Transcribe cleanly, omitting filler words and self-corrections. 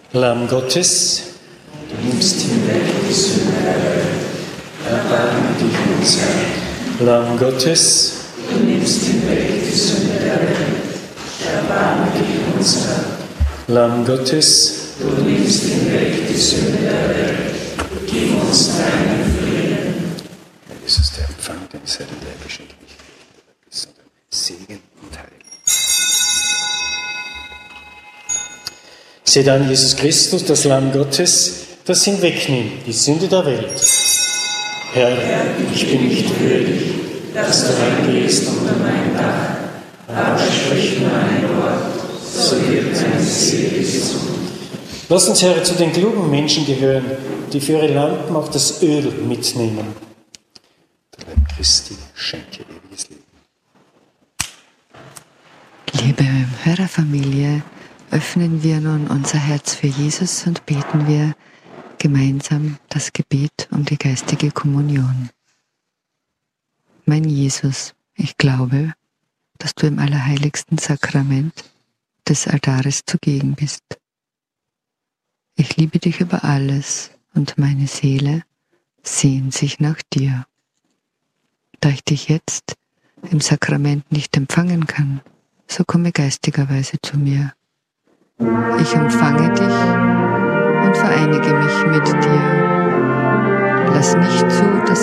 Lamm Gottes, Du nimmst hinweg die Sünde der Welt, erbarme dich unser. Lamm Gottes, Du nimmst hinweg die Sünde der Welt, erbarme dich unser. Lamm Gottes, Du nimmst hinweg die Sünde der Welt, gib uns deinen Frieden. Herr Jesus, der Empfang deines Heiligen Leibes schenke nicht Licht, sondern Segen und Heil. seht an Jesus Christus, das Lamm Gottes, das hinwegnimmt die Sünde der Welt. Herr, Ich bin nicht würdig, dass du eingehst unter mein Dach, aber sprich nur ein Wort, so wird deine Seele gesund. lass uns, Herr, zu den klugen Menschen gehören, die für ihre Lampen auch das Öl mitnehmen. Der Leib Christi schenke ewiges Leben. Liebe Hörerfamilie, öffnen wir nun unser Herz für Jesus und beten wir gemeinsam das Gebet um die geistige Kommunion. Mein Jesus, ich glaube, dass du im allerheiligsten Sakrament des Altares zugegen bist. Ich liebe dich über alles und meine Seele sehnt sich nach dir. Da ich dich jetzt im Sakrament nicht empfangen kann, so komme geistigerweise zu mir. Ich empfange dich und vereinige mich mit dir. Lass nicht zu, dass